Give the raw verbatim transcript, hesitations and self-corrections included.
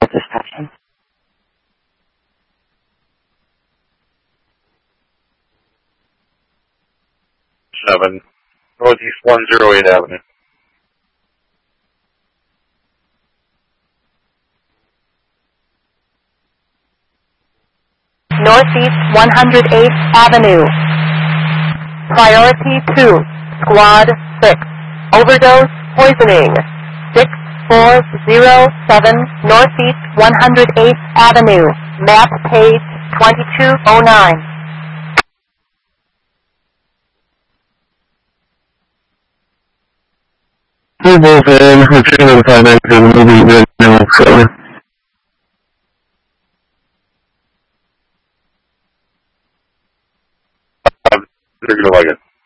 Dispatching. seven, Northeast one oh eight Avenue. Northeast one oh eighth Avenue. Priority two, Squad six. Overdose poisoning. six four zero seven Northeast one oh eighth Avenue. Map page twenty-two oh nine. Hey, both, and we're trying to find out the movie right now, so. They're gonna like it.